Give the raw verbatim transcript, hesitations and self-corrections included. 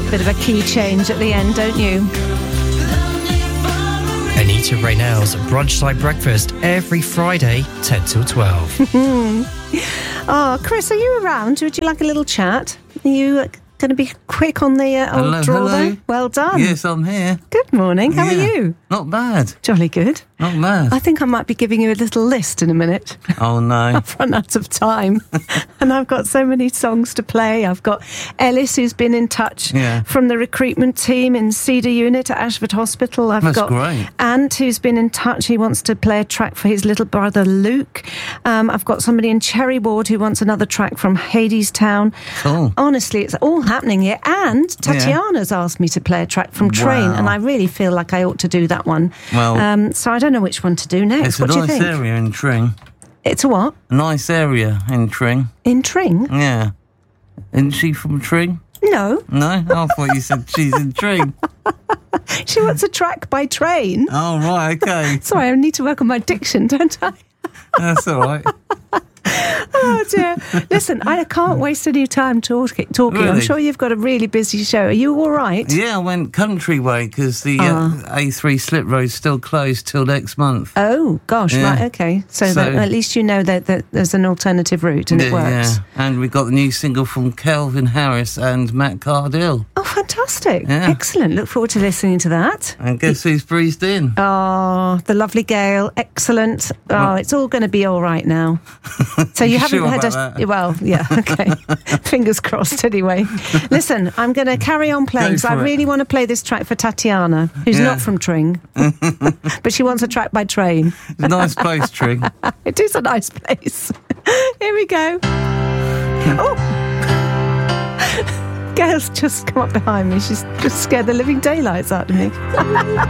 bit of a key change at the end, don't you? Anita Raynell's Brunchside Breakfast every Friday, ten till twelve. Oh, Chris, are you around? Would you like a little chat? Are you uh, going to be quick on the uh, old Hello, draw hello. there? Well done. Yes, I'm here. Good morning. How Yeah. are you? Not bad. Jolly good. Not bad. I think I might be giving you a little list in a minute. Oh, no. I've run out of time. And I've got so many songs to play. I've got Ellis, who's been in touch Yeah. from the recruitment team in Cedar Unit at Ashford Hospital. I've That's got great. Ant, who's been in touch. He wants to play a track for his little brother, Luke. Um, I've got somebody in Cherry Ward who wants another track from Hadestown. Cool. Honestly, it's all happening here. And Tatiana's asked me to play a track from Train, Wow. and I really feel like I ought to do that one. Well, um, so I don't know which one to do next. It's a What do you nice think? area in Tring. It's a what? A nice area in Tring. In Tring? Yeah. Isn't she from Tring? No. No? I thought you said she's in Tring. She wants a track by Train. Oh, right, okay. Sorry, I need to work on my diction, don't I? That's all right. Oh, dear. Listen, I can't waste any time talk- talking. I'm Really? sure you've got a really busy show. Are you all right? Yeah, I went country way because the uh, A three slip road's still closed till next month. Oh, gosh, Yeah. right, okay. So, So- that, at least you know that, that there's an alternative route and it Yeah, works. yeah. And we got the new single from Kelvin Harris and Matt Cardill. Oh, fantastic. Yeah. Excellent. Look forward to listening to that. And guess who's breezed in? Oh, the lovely Gail. Excellent. Oh, it's all going to be all right now. So you You haven't sure had a... about that? Well, yeah, okay. Fingers crossed anyway. Listen, I'm going to carry on playing. Go So I for it. really want to play this track for Tatiana, who's Yeah. not from Tring. But she wants a track by Train. It's a nice place, Tring. It is a nice place. Here we go. Oh! Gail's just come up behind me. She's just scared the living daylights out of me.